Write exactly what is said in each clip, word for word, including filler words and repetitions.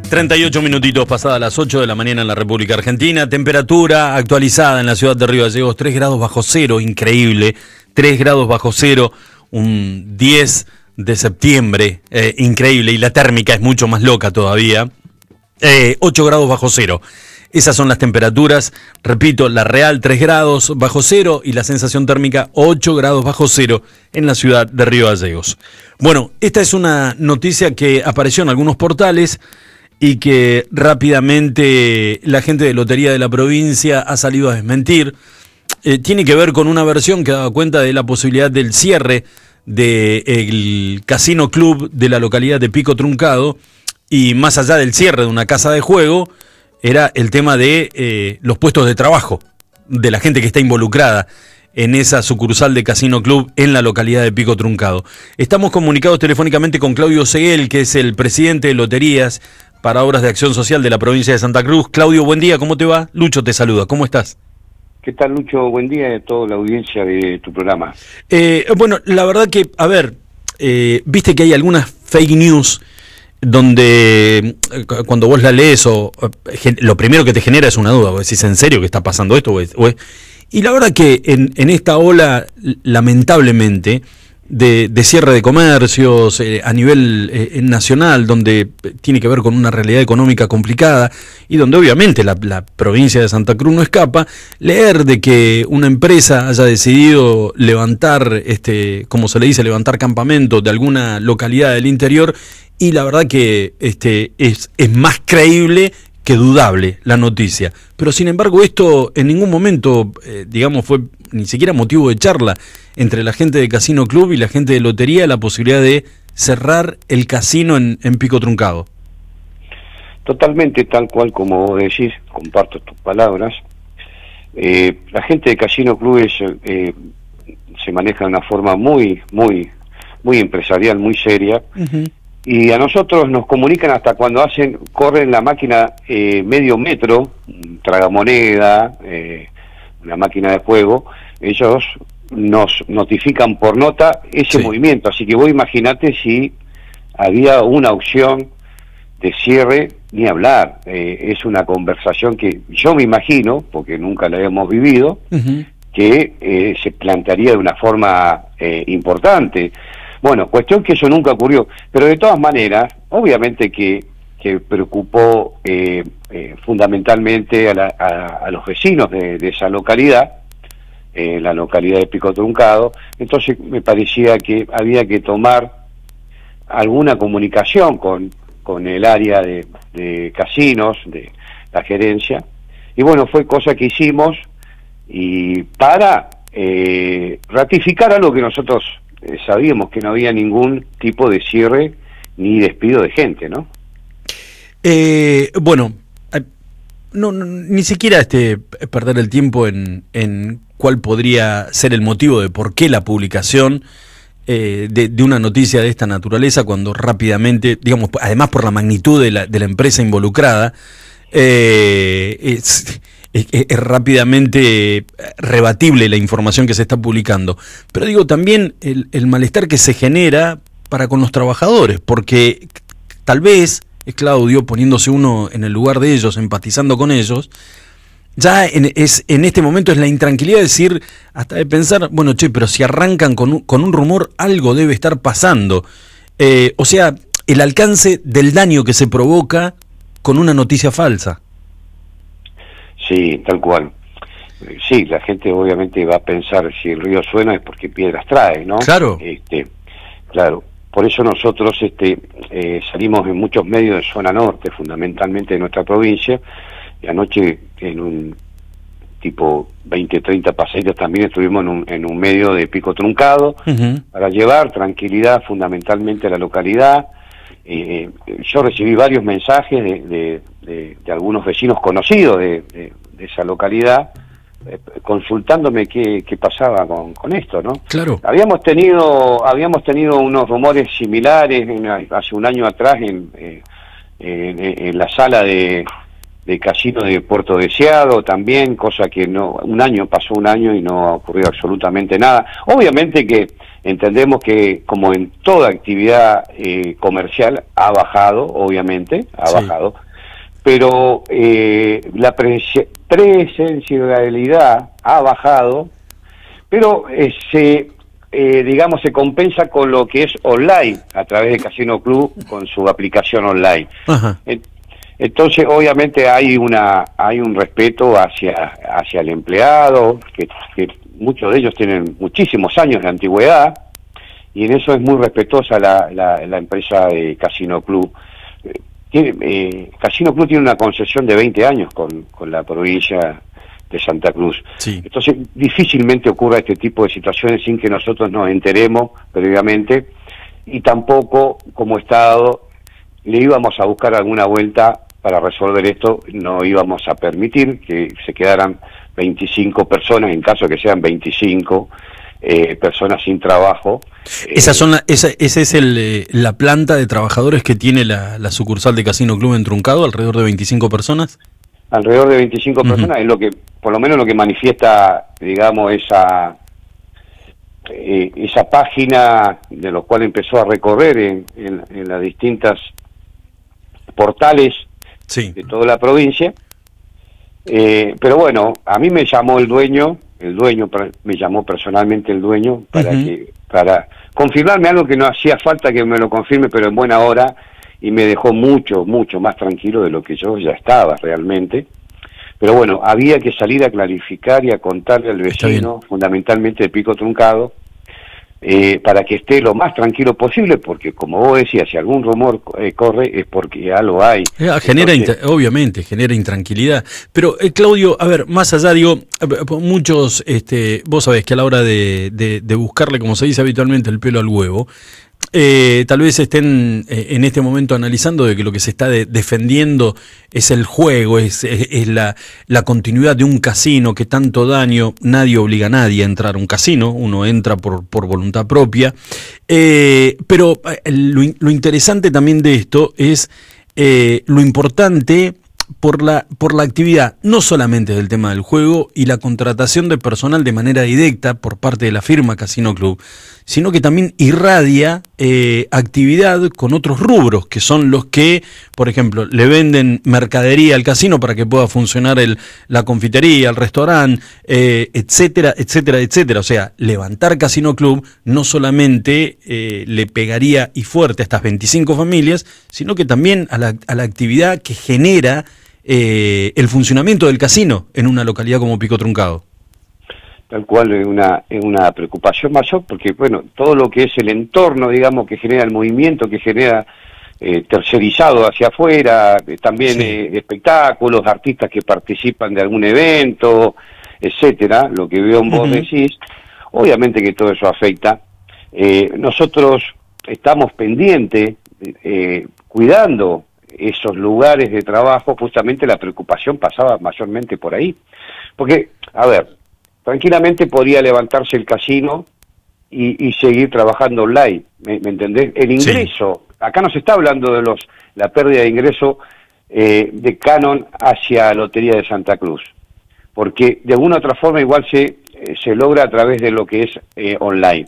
treinta y ocho minutitos pasadas las ocho de la mañana en la República Argentina. Temperatura actualizada en la ciudad de Río Gallegos, tres grados bajo cero, increíble. tres grados bajo cero, un diez de septiembre, eh, increíble. Y la térmica es mucho más loca todavía. Eh, ocho grados bajo cero. Esas son las temperaturas. Repito, la real tres grados bajo cero y la sensación térmica ocho grados bajo cero en la ciudad de Río Gallegos. Bueno, esta es una noticia que apareció en algunos portales y que rápidamente la gente de Lotería de la provincia ha salido a desmentir. Eh, tiene que ver con una versión que daba cuenta de la posibilidad del cierre del Casino Club de la localidad de Pico Truncado, y más allá del cierre de una casa de juego, era el tema de eh, los puestos de trabajo de la gente que está involucrada en esa sucursal de Casino Club en la localidad de Pico Truncado. Estamos comunicados telefónicamente con Claudio Seguel, que es el presidente de Loterías para Obras de Acción Social de la provincia de Santa Cruz. Claudio, buen día, ¿cómo te va? Lucho te saluda, ¿cómo estás? ¿Qué tal, Lucho? Buen día a toda la audiencia de tu programa. Eh, bueno, la verdad que, a ver, eh, viste que hay algunas fake news donde eh, cuando vos la lees o eh, lo primero que te genera es una duda, vos decís, ¿en serio que está pasando esto? O es, o es... Y la verdad que en, en esta ola, lamentablemente, de, de cierre de comercios eh, a nivel eh, nacional, donde tiene que ver con una realidad económica complicada y donde obviamente la, la provincia de Santa Cruz no escapa, leer de que una empresa haya decidido levantar, este, como se le dice, levantar campamento de alguna localidad del interior, y la verdad que este, es, es más creíble que dudable la noticia. Pero sin embargo esto en ningún momento, eh, digamos, fue ni siquiera motivo de charla entre la gente de Casino Club y la gente de Lotería, la posibilidad de cerrar el casino en, en Pico Truncado. Totalmente tal cual como vos decís, comparto tus palabras. Eh, la gente de Casino Club es, eh, se maneja de una forma muy, muy, muy empresarial, muy seria. Uh-huh. Y a nosotros nos comunican hasta cuando hacen, corren la máquina eh, medio metro, tragamoneda, eh, una máquina de juego, ellos nos notifican por nota ese sí. movimiento, así que vos imaginate si había una opción de cierre, ni hablar, eh, es una conversación que yo me imagino, porque nunca la hemos vivido, uh-huh. que eh, se plantearía de una forma eh, importante. Bueno, cuestión que eso nunca ocurrió, pero de todas maneras, obviamente que, que preocupó eh, eh, fundamentalmente a, la, a, a los vecinos de, de esa localidad, eh, la localidad de Pico Truncado. Entonces me parecía que había que tomar alguna comunicación con, con el área de, de casinos, de la gerencia, y bueno, fue cosa que hicimos y para eh, ratificar algo que nosotros Eh, sabíamos, que no había ningún tipo de cierre ni despido de gente, ¿no? Eh, bueno, no, no, ni siquiera este perder el tiempo en, en cuál podría ser el motivo de por qué la publicación eh, de, de una noticia de esta naturaleza, cuando rápidamente, digamos, además por la magnitud de la, de la empresa involucrada, eh, es... Es, es, es rápidamente rebatible la información que se está publicando. Pero digo, también el, el malestar que se genera para con los trabajadores, porque tal vez, es Claudio, poniéndose uno en el lugar de ellos, empatizando con ellos, ya en, es, en este momento es la intranquilidad de decir, hasta de pensar, bueno, che, pero si arrancan con un, con un rumor, algo debe estar pasando. Eh, o sea, el alcance del daño que se provoca con una noticia falsa. Sí, tal cual. Sí, la gente obviamente va a pensar, si el río suena es porque piedras trae, ¿no? Claro. Este, claro. Por eso nosotros este, eh, salimos en muchos medios de zona norte, fundamentalmente de nuestra provincia, y anoche en un tipo veinte, treinta paseos también estuvimos en un, en un medio de Pico Truncado, uh-huh. para llevar tranquilidad fundamentalmente a la localidad. Eh, yo recibí varios mensajes de, de, de, de algunos vecinos conocidos de, de, de esa localidad, eh, consultándome qué, qué pasaba con, con esto, ¿no? Claro. Habíamos tenido, habíamos tenido unos rumores similares en, hace un año atrás en, eh, en, en la sala de, de casino de Puerto Deseado también, cosa que no, un año, pasó un año y no ha ocurrido absolutamente nada. Obviamente que Entendemos que, como en toda actividad eh, comercial, ha bajado, obviamente, ha sí. bajado, pero eh, la prese presencialidad ha bajado, pero eh, se, eh, digamos, se compensa con lo que es online, a través de Casino Club, con su aplicación online. Ajá. Entonces, obviamente, hay una hay un respeto hacia hacia el empleado, que, que muchos de ellos tienen muchísimos años de antigüedad, y en eso es muy respetuosa la, la, la empresa de Casino Club. Tiene, eh, Casino Club tiene una concesión de veinte años con, con la provincia de Santa Cruz. Sí. Entonces, difícilmente ocurra este tipo de situaciones sin que nosotros nos enteremos previamente, y tampoco, como Estado, le íbamos a buscar alguna vuelta para resolver esto. No íbamos a permitir que se quedaran veinticinco personas, en caso de que sean veinticinco eh, personas sin trabajo. Esas son la, esa, esa es el, eh, la planta de trabajadores que tiene la, la sucursal de Casino Club en Truncado, alrededor de veinticinco personas. Alrededor de veinticinco uh-huh. personas, es lo que, por lo menos lo que manifiesta, digamos, esa eh, esa página, de lo cual empezó a recorrer en, en, en las distintas portales sí. de toda la provincia. Eh, pero bueno, a mí me llamó el dueño, el dueño me llamó personalmente el dueño para uh-huh. que para confirmarme algo que no hacía falta que me lo confirme, pero en buena hora, y me dejó mucho, mucho más tranquilo de lo que yo ya estaba realmente. Pero bueno, había que salir a clarificar y a contarle al vecino, fundamentalmente de Pico Truncado, Eh, para que esté lo más tranquilo posible, porque como vos decías, si algún rumor eh, corre es porque ya lo hay. Eh, genera Entonces, obviamente, genera intranquilidad. Pero, eh, Claudio, a ver, más allá, digo, muchos, este, vos sabés que a la hora de, de, de buscarle, como se dice habitualmente, el pelo al huevo, Eh, tal vez estén eh, en este momento analizando de que lo que se está de, defendiendo es el juego, es, es, es la, la continuidad de un casino que tanto daño. Nadie obliga a nadie a entrar a un casino, uno entra por, por voluntad propia, eh, pero eh, lo, lo interesante también de esto es eh, lo importante por la, por la actividad, no solamente del tema del juego y la contratación de personal de manera directa por parte de la firma Casino Club, sino que también irradia eh, actividad con otros rubros, que son los que, por ejemplo, le venden mercadería al casino para que pueda funcionar el, la confitería, el restaurante, eh, etcétera, etcétera, etcétera. O sea, levantar Casino Club no solamente eh, le pegaría y fuerte a estas veinticinco familias, sino que también a la, a la actividad que genera eh, el funcionamiento del casino en una localidad como Pico Truncado. Tal cual, es una, es una preocupación mayor, porque bueno, todo lo que es el entorno, digamos, que genera el movimiento, que genera eh, tercerizado hacia afuera, eh, también sí. eh, espectáculos, artistas que participan de algún evento, etcétera, lo que veo en vos uh-huh. decís, obviamente que todo eso afecta. Eh, nosotros estamos pendientes, eh, cuidando esos lugares de trabajo. Justamente la preocupación pasaba mayormente por ahí, porque, a ver, tranquilamente podría levantarse el casino y, y seguir trabajando online, ¿me, me entendés? El ingreso, sí. acá no se está hablando de los la pérdida de ingreso eh, de Canon hacia Lotería de Santa Cruz, porque de alguna otra forma igual se, eh, se logra a través de lo que es eh, online,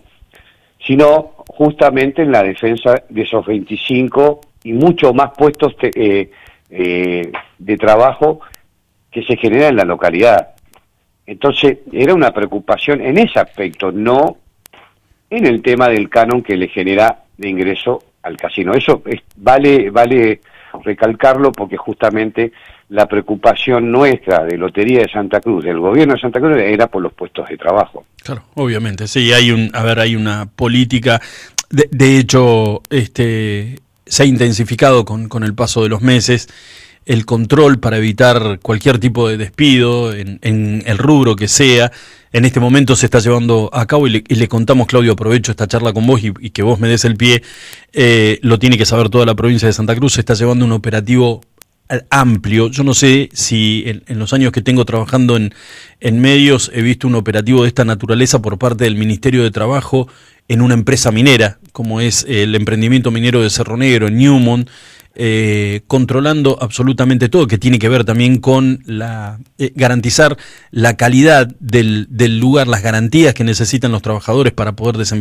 sino justamente en la defensa de esos veinticinco y mucho más puestos te, eh, eh, de trabajo que se generan en la localidad. Entonces, era una preocupación en ese aspecto, no en el tema del canon que le genera de ingreso al casino. Eso es, vale, vale recalcarlo, porque justamente la preocupación nuestra de Lotería de Santa Cruz, del gobierno de Santa Cruz, era por los puestos de trabajo. Claro, obviamente, sí, hay un, a ver, hay una política, de, de hecho, este, se ha intensificado con, con el paso de los meses el control para evitar cualquier tipo de despido en, en el rubro que sea. En este momento se está llevando a cabo, y le, y le contamos, Claudio, aprovecho esta charla con vos y, y que vos me des el pie, eh, lo tiene que saber toda la provincia de Santa Cruz, se está llevando un operativo amplio. Yo no sé si en, en los años que tengo trabajando en, en medios he visto un operativo de esta naturaleza por parte del Ministerio de Trabajo en una empresa minera, como es el emprendimiento minero de Cerro Negro, en Newmont, eh, controlando absolutamente todo, que tiene que ver también con la eh, garantizar la calidad del, del lugar, las garantías que necesitan los trabajadores para poder desempeñar